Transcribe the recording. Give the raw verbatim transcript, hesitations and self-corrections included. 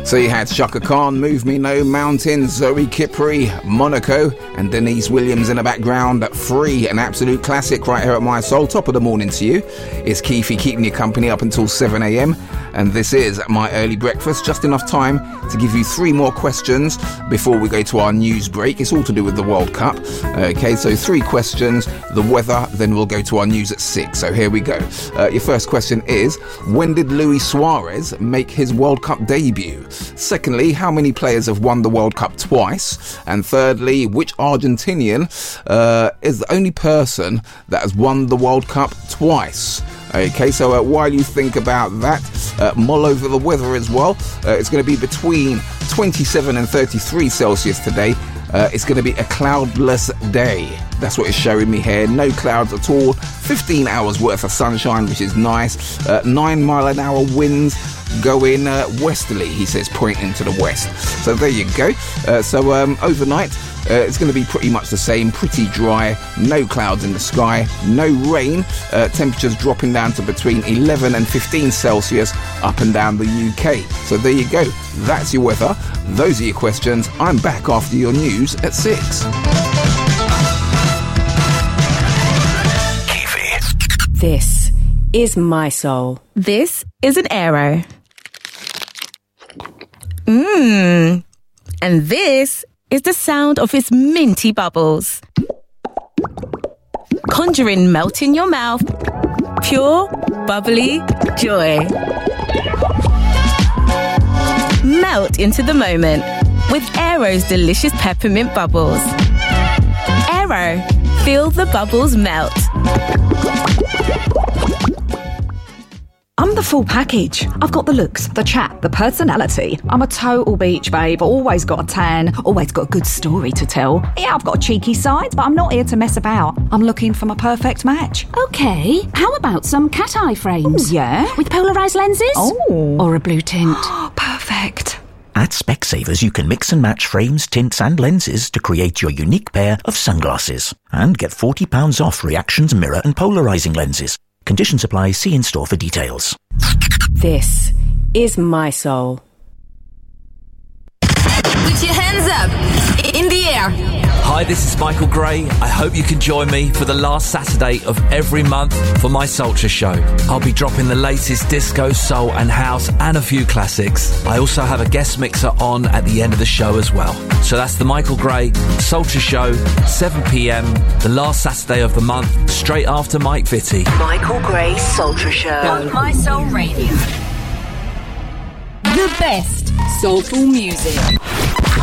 So you had Shaka Khan, Move Me No Mountain, Zoe Kipri, Monaco, and Denise Williams in the background. Free, an absolute classic right here at My Soul. Top of the morning to you. It's Keefy keeping you company up until seven a.m. And this is my early breakfast. Just enough time to give you three more questions before we go to our news break. It's all to do with the World Cup. Okay, so three questions, the weather, then we'll go to our news at six. So here we go. Uh, your first question is, when did Luis Suarez make his World Cup debut? Secondly, how many players have won the World Cup twice? And thirdly, which Argentinian uh, is the only person that has won the World Cup twice? Okay, so uh, while you think about that, uh, mull over the weather as well. Uh, it's going to be between twenty-seven and thirty-three Celsius today. Uh, it's going to be a cloudless day. That's what it's showing me here. No clouds at all. fifteen hours worth of sunshine, which is nice. Uh, nine mile an hour winds going uh, westerly, he says, pointing to the west. So there you go. Uh, so um, overnight, uh, it's going to be pretty much the same. Pretty dry. No clouds in the sky. No rain. Uh, temperatures dropping down to between eleven and fifteen Celsius up and down the U K. So there you go. That's your weather. Those are your questions. I'm back after your news at six. This is My Soul. This is an Aero. Mmm. And this is the sound of its minty bubbles. Conjuring melt in your mouth. Pure, bubbly joy. Melt into the moment with Aero's delicious peppermint bubbles. Aero. Feel the bubbles melt. I'm the full package. I've got the looks, the chat, the personality. I'm a total beach babe, always got a tan, always got a good story to tell. Yeah, I've got a cheeky side, but I'm not here to mess about. I'm looking for my perfect match. Okay, how about some cat eye frames? Ooh, yeah? With polarised lenses? Oh. Or a blue tint? Perfect. At Specsavers, you can mix and match frames, tints and lenses to create your unique pair of sunglasses. And get forty pounds off Reactions mirror and polarising lenses. Conditions apply. See in-store for details. This is My Soul. Put your hands up, in the air. Hi, this is Michael Gray. I hope you can join me for the last Saturday of every month for my Sultra show. I'll be dropping the latest disco, soul and house and a few classics. I also have a guest mixer on at the end of the show as well. So that's the Michael Gray Sultra show, seven p.m, the last Saturday of the month, straight after Mike Vitti. Michael Gray Sultra show On My Soul Radio. The best soulful music.